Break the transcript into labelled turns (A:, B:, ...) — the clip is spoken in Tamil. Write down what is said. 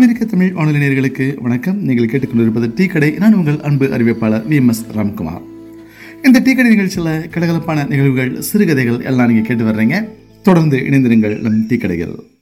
A: அமெரிக்க தமிழ் வானொலி நேயர்களுக்கு வணக்கம். நீங்கள் கேட்டுக்கொண்டிருப்பது டீ கடை. நான் உங்கள் அன்பு அறிவிப்பாளர் VMS ராம்குமார். இந்த டீ கடை நிகழ்ச்சியில் கலகலப்பான நிகழ்வுகள், சிறுகதைகள் எல்லாம் நீங்கள் கேட்டு வர்றீங்க. தொடர்ந்து இணைந்திருங்கள் நம் டீ கடைகள்.